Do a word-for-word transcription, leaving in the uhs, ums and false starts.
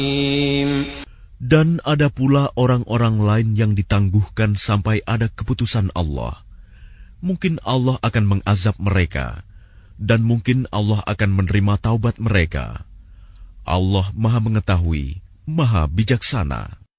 Dan ada pula orang-orang lain yang ditangguhkan sampai ada keputusan Allah. Mungkin Allah akan mengazab mereka, dan mungkin Allah akan menerima taubat mereka. Allah Maha Mengetahui, Maha Bijaksana.